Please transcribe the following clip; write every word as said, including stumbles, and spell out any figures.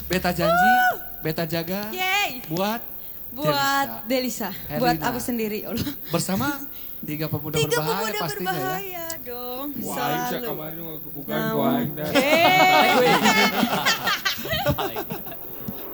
Beta janji, beta jaga Yeay. buat Buat Delisa, Herlina. buat aku sendiri. Allah. Bersama tiga pemuda Tiga berbahaya pemuda pastinya ya. berbahaya dong. Wah, Aisyah Selalu. kemarin bukan Nah, gua. eh.